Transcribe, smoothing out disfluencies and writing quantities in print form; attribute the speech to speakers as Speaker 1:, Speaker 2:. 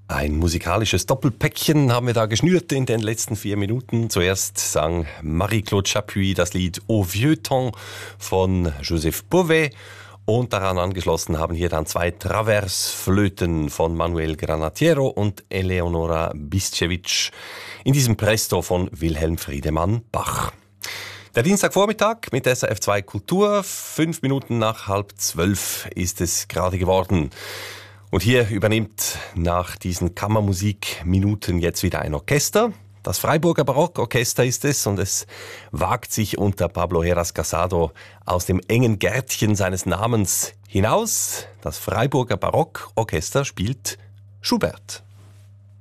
Speaker 1: Ein musikalisches Doppelpäckchen haben wir da geschnürt in den letzten 4 Minuten. Zuerst sang Marie-Claude Chapuis das Lied Au Vieux Temps von Joseph Beauvais. Und daran angeschlossen haben hier dann 2 Traversflöten von Manuel Granatiero und Eleonora Biscevich in diesem Presto von Wilhelm Friedemann Bach. Der Dienstagvormittag mit SRF 2 Kultur, 5 Minuten nach 11:30 ist es gerade geworden. Und hier übernimmt nach diesen Kammermusikminuten jetzt wieder ein Orchester. Das Freiburger Barockorchester ist es und es wagt sich unter Pablo Heras Casado aus dem engen Gärtchen seines Namens hinaus. Das Freiburger Barockorchester spielt Schubert.